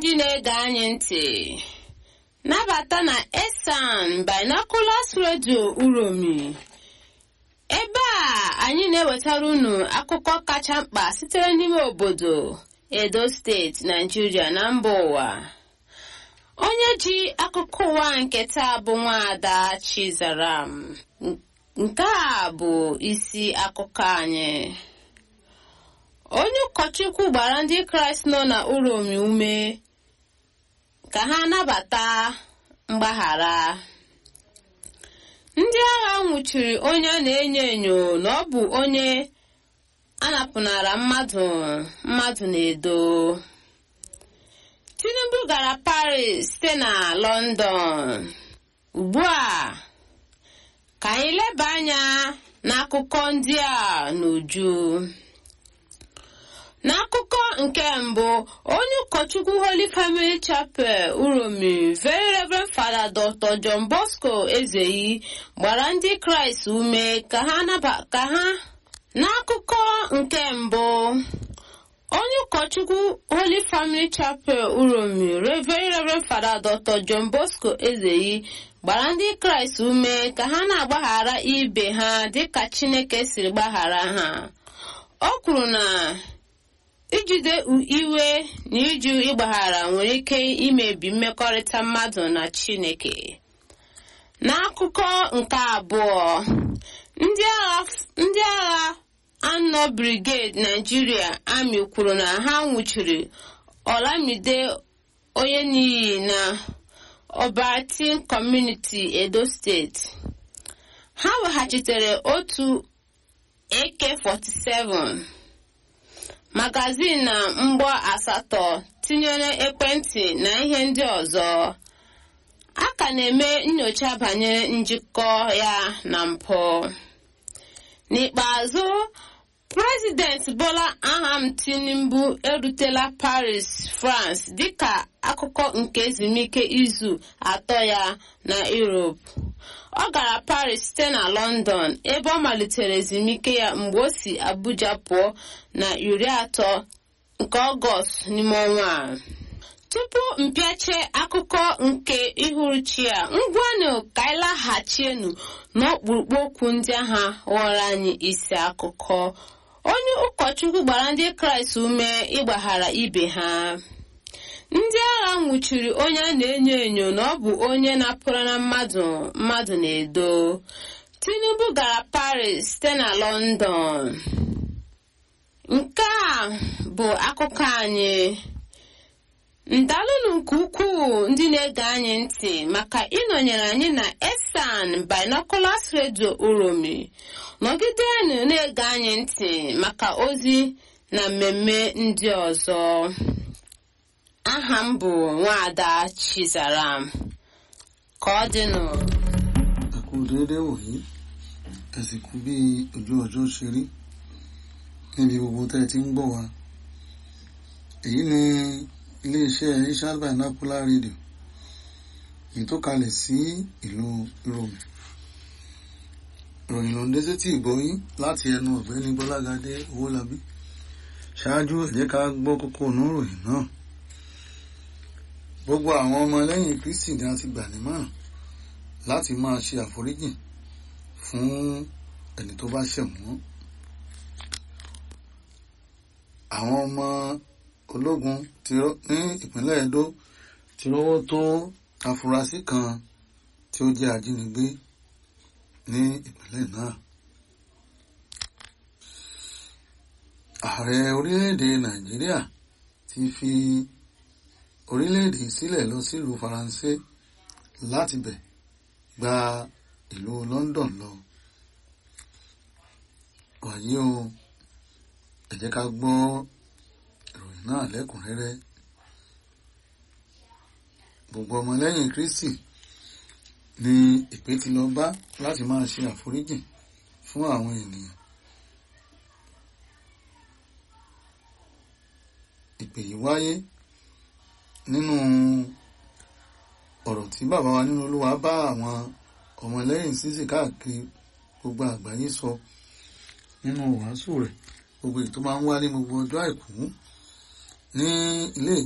ndị na-ege anyị ntị nabata na Esan Binoculars Radio Uromi. Ebe a anyị na-ewetara unu akụkọ kacha mkpa sitere n'ime obodo Edo steeti, Nigeria na mba ụwa. Onye ji akụkọ ụwa nke taa bụ Nwaada Chizaram. Nke a bụ isi akụkọ anyị. Onye ụkọchukwu gbara ndị Kraịst nọ na Uromi ume ka ha nabata mgbaghara. Ndị agha nwụchiri onye a na-enyo enyo na ọ bụ onye anapụnara mmadụ na-edo. Tinubu gara Paris site na London. Ugbu a ka anyị leba anya n'akụkọ ndị a n'uju. N'akụkọ nke mbụ, onye ụkọchukwu Holy Family Chapel Uromi, Very Reverend Father Dr. John Bosco Ezeyi gbara ndị Kraịst ume ka ha n'akụkọ nke mbụ, onye ụkọchukwu Holy Family Chapel Uromi, Very Reverend Father Dr. John Bosco Ezeyi gbara ndị Kraịst ume ka ha na-agbaghara ibe ha dịka Chineke siri gbaghara ha. O kwuru na ijide iwe na ịjụ ịgbaghara nwere ike imebi mmekọrịta mmadụ na Chineke. N'akụkọ nke abụọ, ndị agha anọ Brigade Nigeria Army kwuru na ha nwụchiri Olamide Oyeniyi na Obatin Community, Edo State. Ha weghachitere otu AK-47, magazin na mgbọ 8, tinyere ekwentị na ihe ndị ọzọ. A ka na-eme nnyocha banyere njikọ ya na mpụ. N'ikpeazụ, President Bola Ahmed Tinubu erutela Paris, France dịka akụkụ nke ezumike izu 3 ya na Europe. Ọ gara Paris site na London ebe ọ malitere ezumike ya mgbe o si Abuja pụọ na 30 nke Ọgọst n'ime ọnwa a. Tupu mpịache akụkọ nke ihuruchi a, ngwanụ ka anyị laghachienu n'ọkpụrụkpụ okwu ndị agha ghọrọ anyị isi akụkọ. Onye ụkọchukwu gbara ndị Kraịst ume ịgbaghara ibe ha. Ndị agha nwụchiri onye a na-enyo enyo na ọ bụ onye napụrụ na mmadụ na-edo. Tinubu gara Paris site na London. Nke a bụ akụkọ anyị. Ndalụnụ nke ukwuu ndị na-ege anyị ntị maka ịnọnyere anyị na Esan Binoculars Radio Uromi. Nọgidenụ na-ege anyị ntị maka ozi na mmemme ndị ọzọ. Aha m bụ Nwaada Chizaram. Ka ọ dịnụ. Ẹkú déédé wòyí, ẹ̀sìnkú bí ojú ọjọ́ ṣe rí níbi gbogbo tẹ́ ti ń gbọ́ wa. Èyí ni iléeṣẹ́ Esan Binoculars Radio, èyí tó kalẹ̀ sí ìlú Uromi. Ìròyìn ló ń dé sétí ìgbọ́yín láti ẹnu ọ̀gbẹ́ni Gbọ́lágadé Owólabí. Ṣáájú ẹ jẹ́ ká gbọ́ kókó inú ìròyìn náà. Gbogbo àwọn ọmọ lẹ́yìn Kristi ni a ti gbà nímọ̀ràn láti máa ṣe àforíjìn fún ẹni tó bá ṣẹ̀ wọ́n. Àwọn ọmọ ológun ní ìpínlẹ̀ Edo ti rọ́wọ́ tó afurasí kan tí ó jẹ́ ajínigbé ní ìpínlẹ̀ náà. Ààrẹ orílẹ̀-èdè Nàìjíríà ti fi orílẹ̀-èdè sílẹ̀ lọ sílùú Faransé láti bẹ̀ gba ìlú London lọ. Wàyí o, ẹ jẹ́ ká gbọ́ ìròyìn náà lẹ́kùnrẹ́rẹ́. Gbogbo ọmọlẹ́yìn Kristi ni ìpè ti lọ bá láti máa ṣe àforíjìn fún àwọn ènìyàn. Ìpè yìí wáyé nínú ọ̀rọ̀ tí bàbá wa nínú Olúwa bá àwọn ọmọlẹ́yìn sísì káàkiri gbogbo àgbáyé sọ nínú wàásù rẹ̀ gbogbo èyí tó máa ń wá ní gbogbo ọjọ́ àìkú ní ilé